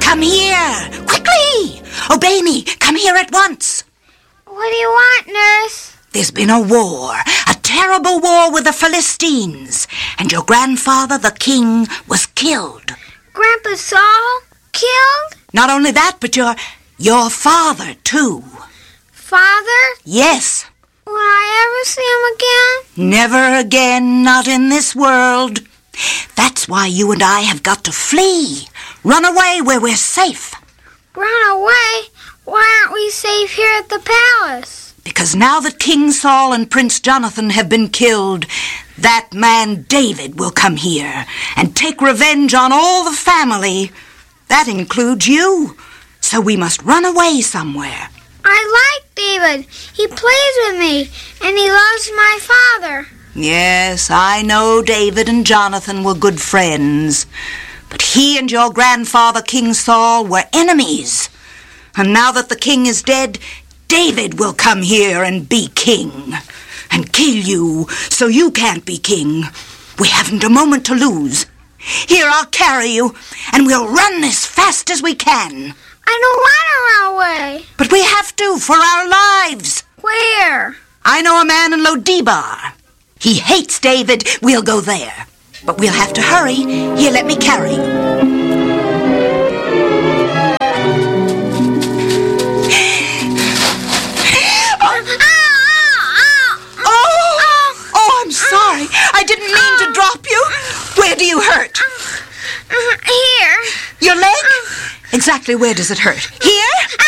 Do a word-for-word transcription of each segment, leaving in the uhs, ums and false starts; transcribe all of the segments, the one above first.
Come here! Quickly! Obey me! Come here at once! What do you want, Nurse? There's been a war, a terrible war with the Philistines, and your grandfather, the king, was killed. Grandpa Saul? Killed? Not only that, but your, your father, too. Father? Yes. Will I ever see him again? Never again, not in this world. That's why you and I have got to flee. Run away where we're safe. Run away? Why aren't we safe here at the palace? Because now that King Saul and Prince Jonathan have been killed, that man David will come here and take revenge on all the family. That includes you. So we must run away somewhere. I like David. He plays with me, and he loves my father. Yes, I know David and Jonathan were good friends. But he and your grandfather, King Saul, were enemies. And now that the king is dead, David will come here and be king. And kill you, so you can't be king. We haven't a moment to lose. Here, I'll carry you, and we'll run as fast as we can. I don't want to run away. But we have to, for our lives. Where? I know a man in Lo-Debar. He hates David. We'll go there. But we'll have to hurry. Here, let me carry you. Sorry, I didn't mean to drop you. Where do you hurt? Uh, here. Your leg? Exactly where does it hurt? Here?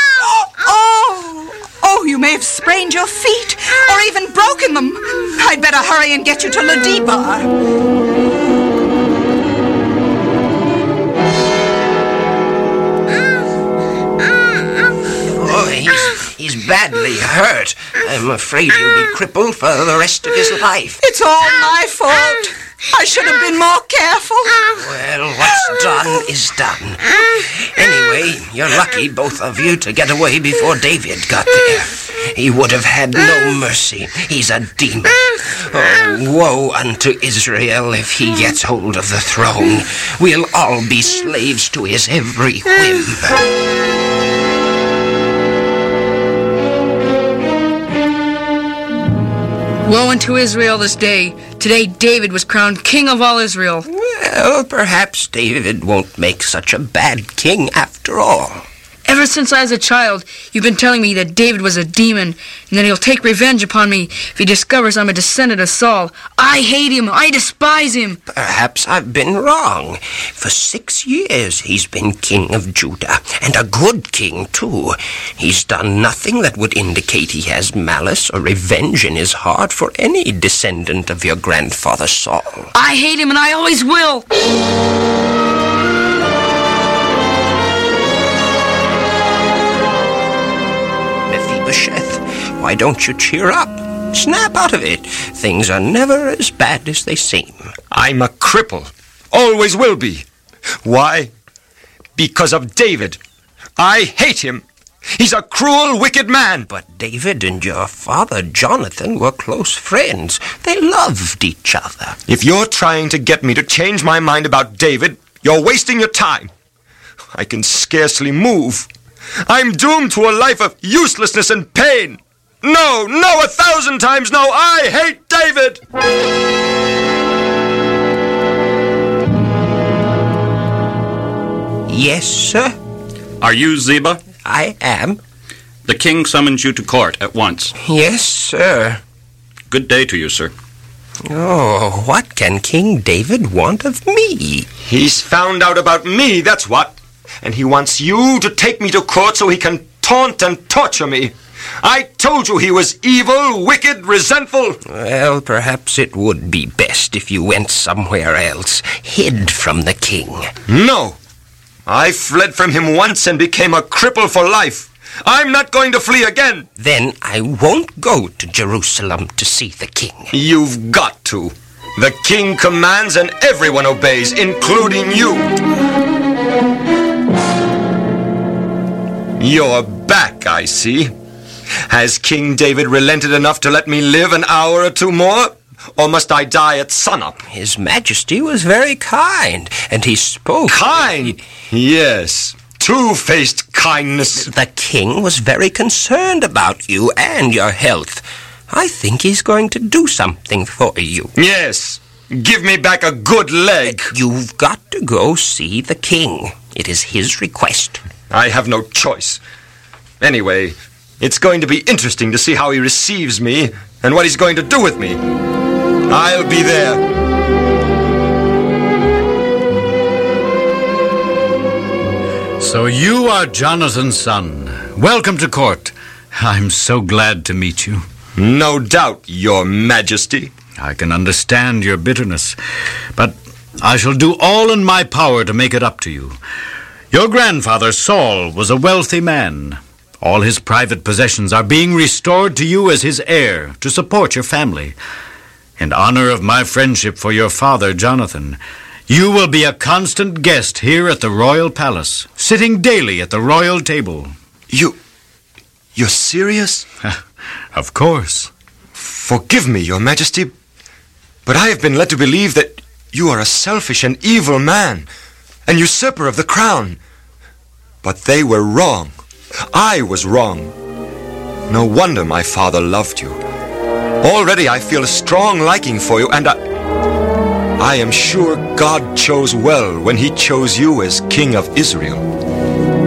Oh, oh, you may have sprained your feet or even broken them. I'd better hurry and get you to Lo-Debar. Oh, he's, he's badly hurt. I'm afraid he'll be crippled for the rest of his life. It's all my fault. I should have been more careful. Well, what's done is done. Anyway, you're lucky, both of you, to get away before David got there. He would have had no mercy. He's a demon. Oh, woe unto Israel if he gets hold of the throne. We'll all be slaves to his every whim. Woe unto Israel this day. Today David was crowned king of all Israel. Well, perhaps David won't make such a bad king after all. Ever since I was a child, you've been telling me that David was a demon, and that he'll take revenge upon me if he discovers I'm a descendant of Saul. I hate him. I despise him. Perhaps I've been wrong. For six years he's been king of Judah, and a good king, too. He's done nothing that would indicate he has malice or revenge in his heart for any descendant of your grandfather Saul. I hate him, and I always will. Why don't you cheer up? Snap out of it. Things are never as bad as they seem. I'm a cripple. Always will be. Why? Because of David. I hate him. He's a cruel, wicked man. But David and your father, Jonathan, were close friends. They loved each other. If you're trying to get me to change my mind about David, you're wasting your time. I can scarcely move. I'm doomed to a life of uselessness and pain. No, no, a thousand times no. I hate David. Yes, sir? Are you Ziba? I am. The king summons you to court at once. Yes, sir. Good day to you, sir. Oh, what can King David want of me? He's found out about me, that's what. And he wants you to take me to court so he can taunt and torture me. I told you he was evil, wicked, resentful. Well, perhaps it would be best if you went somewhere else, hid from the king. No. I fled from him once and became a cripple for life. I'm not going to flee again. Then I won't go to Jerusalem to see the king. You've got to. The king commands and everyone obeys, including you. You're back, I see. Has King David relented enough to let me live an hour or two more? or must I die at sunup? His Majesty was very kind, and he spoke... Kind? Yes. Two-faced kindness. The king was very concerned about you and your health. I think he's going to do something for you. Yes. Give me back a good leg. You've got to go see the king. It is his request. I have no choice. Anyway, it's going to be interesting to see how he receives me and what he's going to do with me. I'll be there. So you are Jonathan's son. Welcome to court. I'm so glad to meet you. No doubt, Your Majesty. I can understand your bitterness, but I shall do all in my power to make it up to you. Your grandfather, Saul, was a wealthy man. All his private possessions are being restored to you as his heir to support your family. In honor of my friendship for your father, Jonathan, you will be a constant guest here at the royal palace, sitting daily at the royal table. You... you're serious? Of course. Forgive me, Your Majesty, but I have been led to believe that you are a selfish and evil man, an usurper of the crown. But they were wrong. I was wrong. No wonder my father loved you. Already I feel a strong liking for you, and I... I am sure God chose well when he chose you as King of Israel.